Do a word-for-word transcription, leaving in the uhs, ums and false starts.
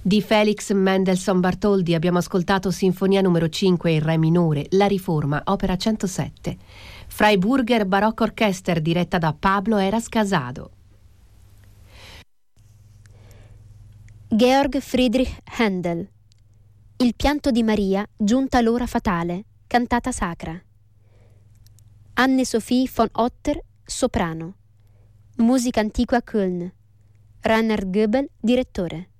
Di Felix Mendelssohn Bartholdy abbiamo ascoltato Sinfonia numero cinque in Re minore, La Riforma, opera centosette. Freiburger Baroque Orchester diretta da Pablo Eras Casado. Georg Friedrich Händel. Il pianto di Maria, giunta l'ora fatale, cantata sacra. Anne-Sophie von Otter, soprano. Musica antiqua Köln. Rainer Goebel, direttore.